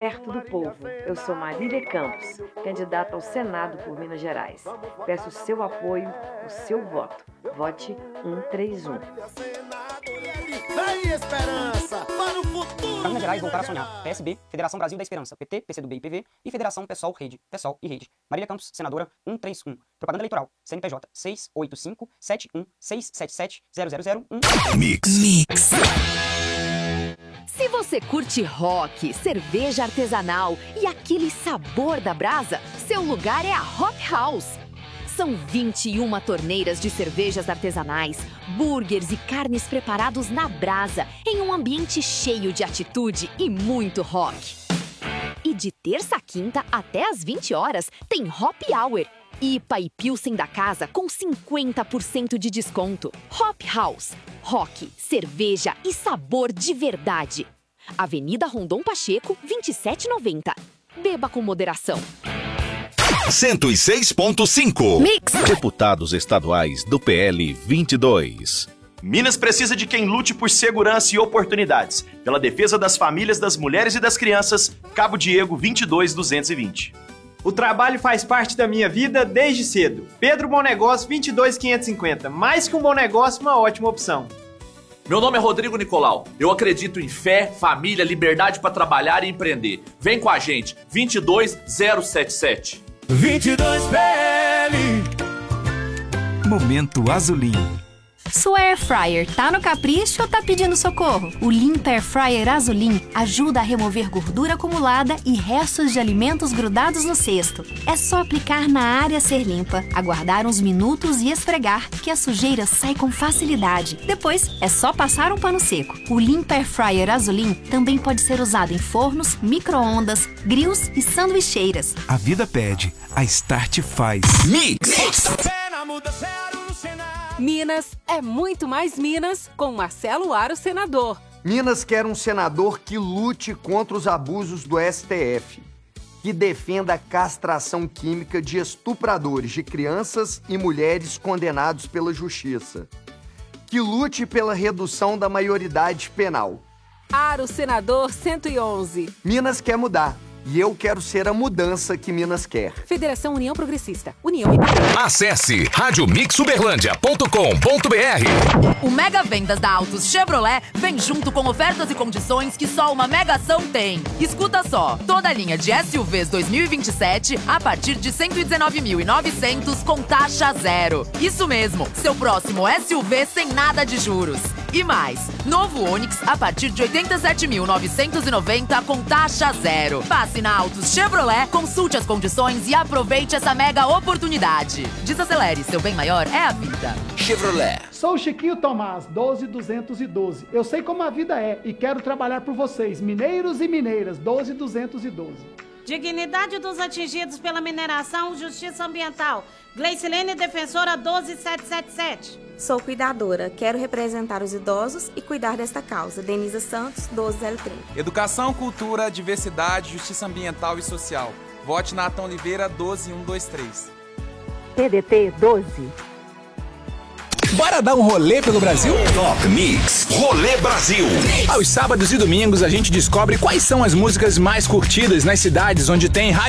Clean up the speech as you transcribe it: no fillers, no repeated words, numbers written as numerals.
perto do povo. Eu sou Marília Campos, candidata ao Senado por Minas Gerais. Peço o seu apoio, o seu voto. Vote 131. Para Minas Gerais, voltar a sonhar. PSB, Federação Brasil da Esperança, PT, PCdoB e PV e Federação PSOL, Rede, PSOL e Rede. Marília Campos, senadora 131. Propaganda eleitoral, CNPJ 685-71-677-0001. Mix. Se você curte rock, cerveja artesanal e aquele sabor da brasa, seu lugar é a Hop House. São 21 torneiras de cervejas artesanais, burgers e carnes preparados na brasa, em um ambiente cheio de atitude e muito rock. E de terça a quinta, até às 20 horas, tem Hop Hour. IPA e Pilsen da casa com 50% de desconto. Hop House. Rock, cerveja e sabor de verdade. Avenida Rondon Pacheco, 2790. Beba com moderação. 106.5 Mix. Deputados estaduais do PL 22. Minas precisa de quem lute por segurança e oportunidades. Pela defesa das famílias, das mulheres e das crianças. Cabo Diego 22220. O trabalho faz parte da minha vida desde cedo. Pedro Bom Negócio 22550. Mais que um bom negócio, uma ótima opção. Meu nome é Rodrigo Nicolau. Eu acredito em fé, família, liberdade para trabalhar e empreender. Vem com a gente, 22077. 22PL. Momento Azulim. Sua Air Fryer tá no capricho ou tá pedindo socorro? O Limpa Air Fryer Azulim ajuda a remover gordura acumulada e restos de alimentos grudados no cesto. É só aplicar na área a ser limpa, aguardar uns minutos e esfregar, que a sujeira sai com facilidade. Depois, é só passar um pano seco. O Limpa Air Fryer Azulim também pode ser usado em fornos, micro-ondas, grills e sanduicheiras. A vida pede, a Start faz. Mix. Minas é muito mais Minas com Marcelo Aro, senador. Minas quer um senador que lute contra os abusos do STF, que defenda a castração química de estupradores de crianças e mulheres condenados pela justiça, que lute pela redução da maioridade penal. Aro, senador 111. Minas quer mudar. E eu quero ser a mudança que Minas quer. Federação União Progressista. União e... Acesse radiomixuberlândia.com.br. O Mega Vendas da Autos Chevrolet vem junto com ofertas e condições que só uma Mega Ação tem. Escuta só, toda a linha de SUVs 2027 a partir de 119.900 com taxa zero. Isso mesmo, seu próximo SUV sem nada de juros. E mais, novo Onix a partir de 87.990 com taxa zero. Passe na Autos Chevrolet, consulte as condições e aproveite essa mega oportunidade. Desacelere, seu bem maior é a vida. Chevrolet. Sou o Chiquinho Tomás, 12212. Eu sei como a vida é e quero trabalhar por vocês, mineiros e mineiras, 12212. Dignidade dos atingidos pela mineração, justiça ambiental. Gleicilene, defensora 12777. Sou cuidadora, quero representar os idosos e cuidar desta causa. Denisa Santos, 12030. Educação, cultura, diversidade, justiça ambiental e social. Vote Nathan Oliveira, 12123. PDT 12. Bora dar um rolê pelo Brasil? Top Mix Rolê Brasil. Aos sábados e domingos a gente descobre quais são as músicas mais curtidas nas cidades onde tem rádio